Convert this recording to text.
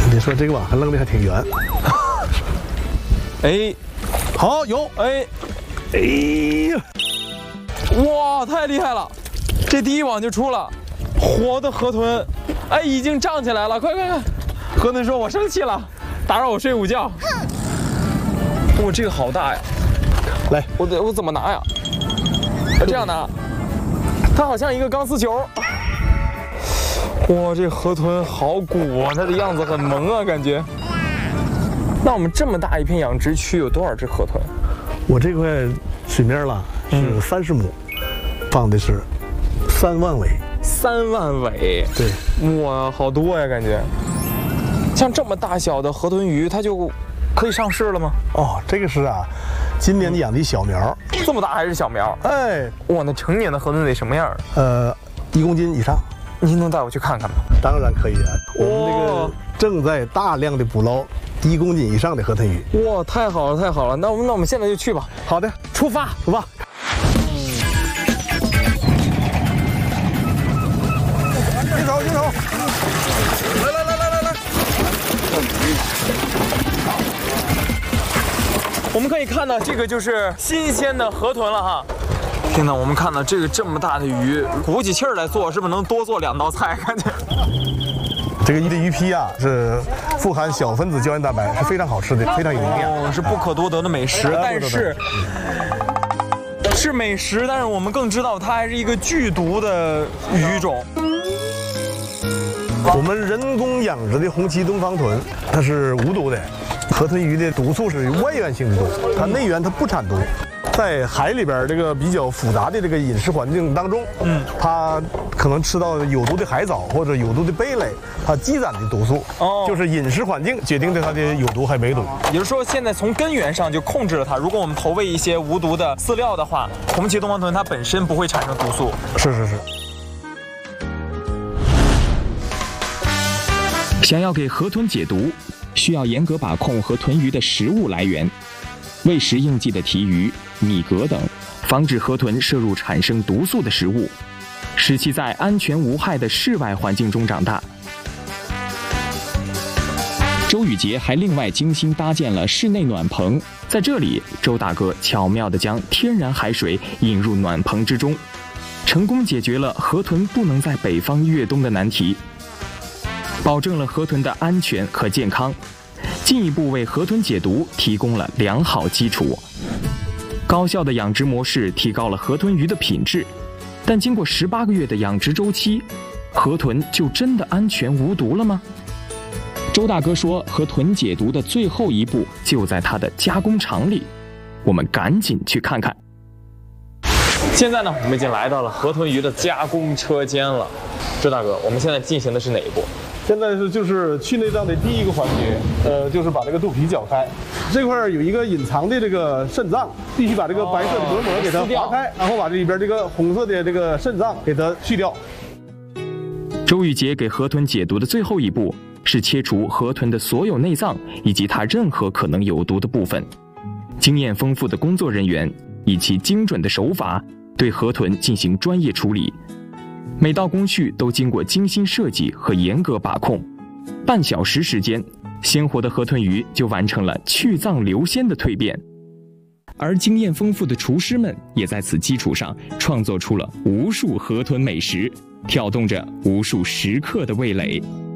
你说这个网还扔的还挺圆。 哎， 好有哎， 哎呀， 哇，太厉害了！这第一网就出了，活的河豚，哎，已经胀起来了，快快快！河豚说：“我生气了，打扰我睡午觉。”哇，这个好大呀！ 来， 我怎么拿呀？这样拿，它好像一个钢丝球。哇，这河豚好鼓啊，它的样子很萌啊，感觉。那我们这么大一片养殖区有多少只河豚？ 我这块水面了是30亩，放的是3万尾。 3万尾。 对， 哇，好多呀，感觉。像这么大小的河豚鱼，它就可以上市了吗？ 哦，这个是啊，今年养的小苗。 这么大还是小苗？ 哎， 哇，那成年的河豚得什么样 ？1公斤以上。 您能带我去看看吗？ 当然可以啊，我们这个正在大量的捕捞1公斤以上的河豚鱼。 哇，太好了，太好了！那我们现在就去吧。 好的， 出发， 出发。接手，接手！来！ 我们可以看到，这个就是新鲜的河豚了哈。天哪，我们看到这个这么大的鱼，鼓起气儿来做，是不是能多做2道菜？感觉。 这个鱼皮啊，是富含小分子胶原蛋白，是非常好吃的，非常有营养。 哦，是不可多得的美食，但是是美食，但是我们更知道它还是一个剧毒的鱼种。 我们人工养殖的红鳍东方豚，它是无毒的。河豚鱼的毒素是外源性的毒，它内源它不产毒。在海里边这个比较复杂的这个饮食环境当中，它可能吃到有毒的海藻或者有毒的贝类，它积攒的毒素，就是饮食环境决定的它的有毒还没毒。 也就是说，现在从根源上就控制了它。如果我们投喂一些无毒的饲料的话，红鳍东方豚它本身不会产生毒素。 是。 想要给河豚解毒，需要严格把控河豚鱼的食物来源，喂食应季的提鱼、米蛤等，防止河豚摄入产生毒素的食物，使其在安全无害的室外环境中长大。周宇杰还另外精心搭建了室内暖棚，在这里，周大哥巧妙地将天然海水引入暖棚之中，成功解决了河豚不能在北方越冬的难题，保证了河豚的安全和健康，进一步为河豚解毒提供了良好基础。高效的养殖模式提高了河豚鱼的品质，但经过18个月的养殖周期，河豚就真的安全无毒了吗？周大哥说，河豚解毒的最后一步就在他的加工厂里，我们赶紧去看看。 现在呢，我们已经来到了河豚鱼的加工车间了。周大哥，我们现在进行的是哪一步？ 现在就是去内脏的第一个环节，就是把这个肚皮绞开。这块有一个隐藏的这个肾脏，必须把这个白色的薄膜给它划开，然后把这里边这个红色的这个肾脏给它去掉。 周宇杰给河豚解毒的最后一步是切除河豚的所有内脏以及它任何可能有毒的部分。经验丰富的工作人员以其精准的手法对河豚进行专业处理，每道工序都经过精心设计和严格把控。半小时时间，鲜活的河豚鱼就完成了去脏留鲜的蜕变。而经验丰富的厨师们也在此基础上创作出了无数河豚美食，挑动着无数食客的味蕾。